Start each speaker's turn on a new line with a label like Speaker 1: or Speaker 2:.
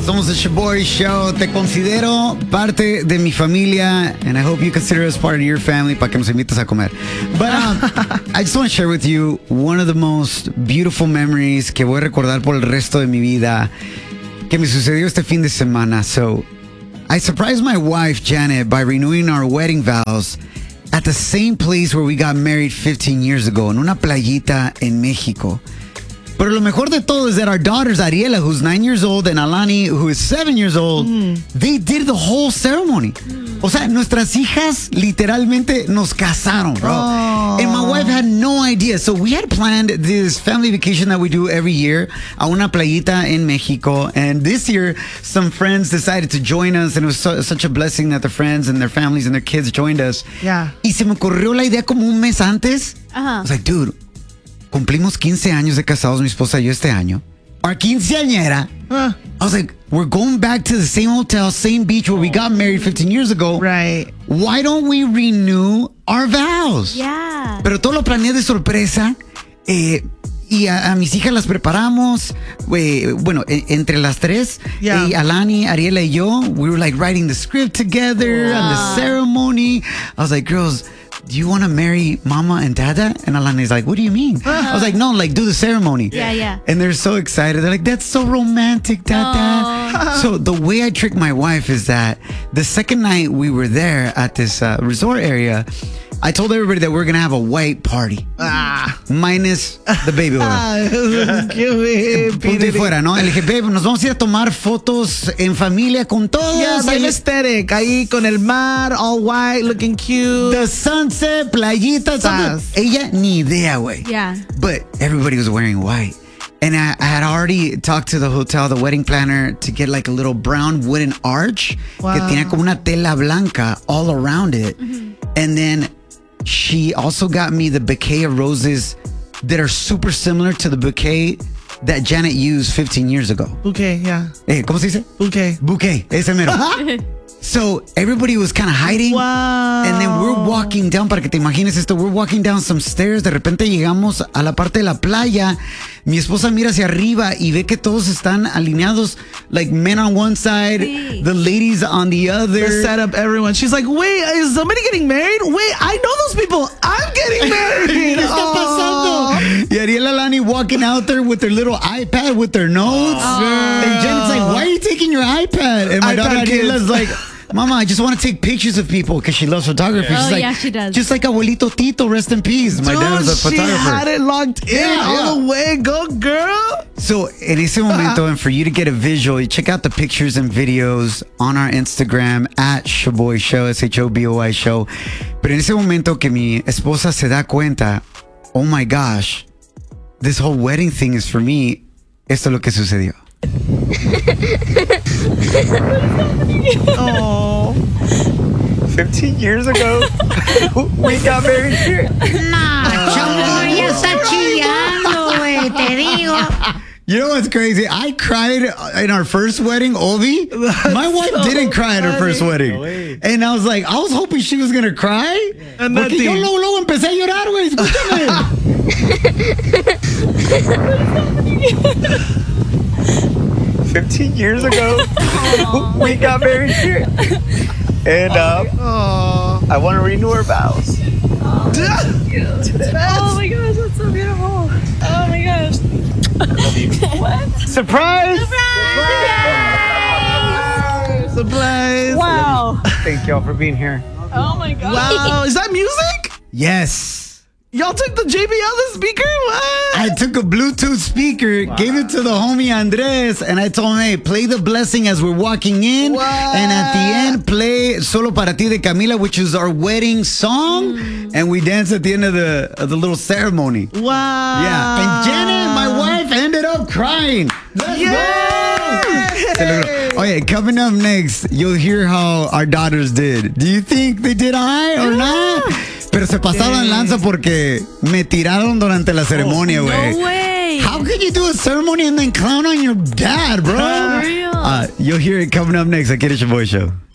Speaker 1: Somos the Shaboy Show. Te considero parte de mi familia, and I hope you consider us part of your family para que nos invites a comer. But I just want to share with you one of the most beautiful memories que voy a recordar por el resto de mi vida que me sucedió este fin de semana. So, I surprised my wife, Janet, by renewing our wedding vows at the same place where we got married 15 years ago, en una playita en México. Pero lo mejor de todo is that our daughters, Ariela, who's 9 years old, and Alani, who is 7 years old, they did the whole ceremony. O sea, nuestras hijas literalmente nos casaron, bro. Oh. And my wife had no idea. So we had planned this family vacation that we do every year a una playita in Mexico. And this year, some friends decided to join us. And it was such a blessing that their friends and their families and their kids joined us.
Speaker 2: Yeah.
Speaker 1: Y se me ocurrió la idea como un mes antes. I was like, dude, cumplimos 15 años de casados, mi esposa y yo este año. Our quinceañera. I was like, we're going back to the same hotel, same beach where we got married 15 years ago.
Speaker 2: Right.
Speaker 1: Why don't we renew our vows?
Speaker 3: Yeah.
Speaker 1: Pero todo lo planeé de sorpresa. Y a mis hijas las preparamos. Bueno, entre las tres.
Speaker 2: Yeah.
Speaker 1: Alani, Ariela y yo, we were like writing the script together and the ceremony. I was like, girls, do you want to marry mama and dada? And Alani's like, what do you mean? I was like, no, like do the ceremony.
Speaker 3: Yeah.
Speaker 1: And they're so excited. They're like, that's so romantic, dada. So the way I tricked my wife is that the second night we were there at this resort area, I told everybody that we're going to have a white party. Minus the baby oil. Punto y fuera, ¿no? Le dije, babe, nos vamos a ir a tomar fotos en familia con todos.
Speaker 2: Yes, I'm aesthetic. Ahí con el mar, all white, looking cute.
Speaker 1: The sunset, playita, something. Ella ni idea, güey.
Speaker 3: Yeah.
Speaker 1: But everybody was wearing white. And I had already talked to the hotel, the wedding planner, to get like a little brown wooden arch que tenía como una tela blanca all around it. And then she also got me the bouquet of roses that are super similar to the bouquet that Janet used 15 years ago.
Speaker 2: Bouquet, yeah.
Speaker 1: ¿Cómo se dice?
Speaker 2: Bouquet.
Speaker 1: Bouquet, ese mero. So everybody was kind of hiding.
Speaker 2: Wow.
Speaker 1: And then we're walking down, para que te imagines esto, we're walking down some stairs. De repente llegamos a la parte de la playa. Mi esposa mira hacia arriba y ve que todos están alineados, like men on one side, the ladies on the other.
Speaker 2: The setup, everyone. She's like, wait, is somebody getting married? Wait, I know those people. I'm getting married.
Speaker 1: ¿Qué está pasando? Y Ariela Alani walking out there with their little iPad with their notes. And Jen's like, why are you taking your iPad? And my daughter Ariela's like, Mama, I just want to take pictures of people because she loves photography. She's like,
Speaker 3: yeah, she does.
Speaker 1: Just like Abuelito Tito, rest in peace. My dad was a photographer.
Speaker 2: She had it locked in all the way. Go, girl.
Speaker 1: So, en ese momento, and for you to get a visual, you check out the pictures and videos on our Instagram at Shaboy Show, SHOBOI Show. Pero en ese momento que mi esposa se da cuenta, oh my gosh, this whole wedding thing is for me, esto es lo que sucedió.
Speaker 2: Oh.
Speaker 4: 15 years ago, we got married here.
Speaker 1: Chamo, ya está chillando, güey, te digo. You know what's crazy? I cried in our first wedding, Ovi. My wife didn't cry at her first wedding. No, and I was like, I was hoping she was going to cry.
Speaker 2: And
Speaker 1: porque yo luego empecé a llorar, güey. Escúchame.
Speaker 4: 15 years ago, we got married here. And I want to renew our vows.
Speaker 3: Oh my gosh, that's so beautiful. Oh my gosh. What?
Speaker 4: Surprise!
Speaker 2: Surprise!
Speaker 3: Wow.
Speaker 4: Thank y'all for being here.
Speaker 3: Oh my gosh.
Speaker 2: Wow, is that music?
Speaker 1: Yes.
Speaker 2: Y'all took the JBL the speaker? What?
Speaker 1: I took a Bluetooth speaker, gave it to the homie Andres, and I told him, hey, play the blessing as we're walking in. And at the end, play Solo Para Ti de Camila, which is our wedding song. And we danced at the end of the little ceremony.
Speaker 2: Wow.
Speaker 1: Yeah. And Janet, my wife, ended up crying. Let's go. Oh, yeah, coming up next, you'll hear how our daughters did. Do you think they did all right or not? Pero se pasaron lanza porque me tiraron durante la ceremonia, güey.
Speaker 3: No way.
Speaker 1: How could you do a ceremony and then clown on your dad, bro?
Speaker 3: For real.
Speaker 1: You'll hear it coming up next. Aquí en el Shaboy Show.